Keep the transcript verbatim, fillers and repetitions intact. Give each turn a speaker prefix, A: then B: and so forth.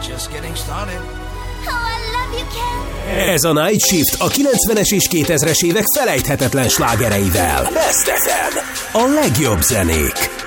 A: Just getting started.
B: Oh, I love you, Ken.
C: Ez a Night Shift a kilencvenes és kétezres évek felejthetetlen slágereivel. Best ef em, a legjobb zenék.